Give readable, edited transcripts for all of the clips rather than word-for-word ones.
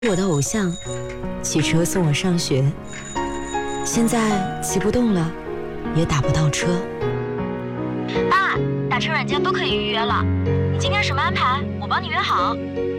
我的偶像，骑车送我上学。现在骑不动了，也打不到车。 爸，打车软件都可以预约了。你今天什么安排？我帮你约好。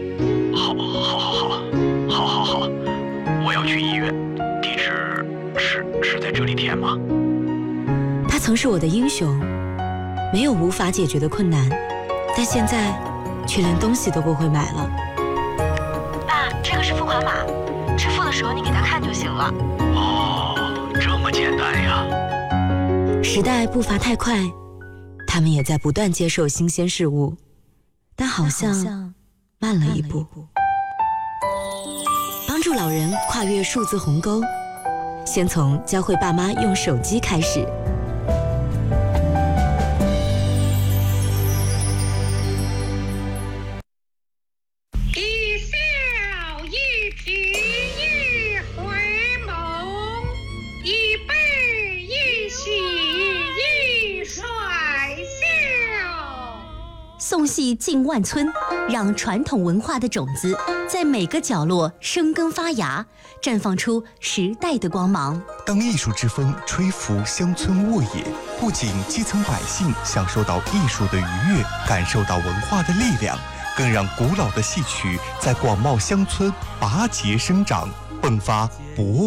好，我要去医院，地址是在这里填吗？ 他曾是我的英雄，没有无法解决的困难，但现在却连东西都不会买了。 爸，这个是付款码，支付的时候你给他看就行了。 哦，这么简单呀！ 时代步伐太快，他们也在不断接受新鲜事物，但好像慢了一步。帮助老人跨越数字鸿沟，先从教会爸妈用手机开始。 一笑一颦一回眸，一悲一喜一甩笑。 宋戏近万村，让传统文化的种子在每个角落生根发芽，绽放出时代的光芒。 当艺术之风吹拂乡村沃野，不仅基层百姓享受到艺术的愉悦，感受到文化的力量，更让古老的戏曲在广袤乡村拔节生长，迸发勃